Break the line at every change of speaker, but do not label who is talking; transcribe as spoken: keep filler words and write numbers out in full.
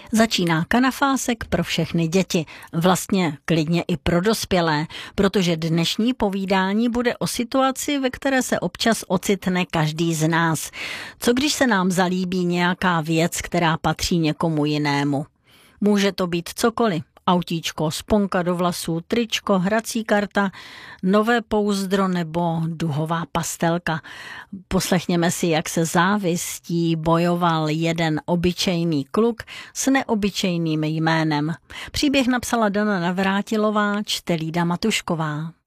Začíná kanafásek pro všechny děti, vlastně klidně i pro dospělé, protože dnešní povídání bude o situaci, ve které se občas ocitne každý z nás. Co když se nám zalíbí nějaká věc, která patří někomu jinému? Může to být cokoliv. Autíčko, sponka do vlasů, tričko, hrací karta, nové pouzdro nebo duhová pastelka. Poslechněme si, jak se závistí bojoval jeden obyčejný kluk s neobyčejným jménem. Příběh napsala Dana Navrátilová, čte Lída Matušková.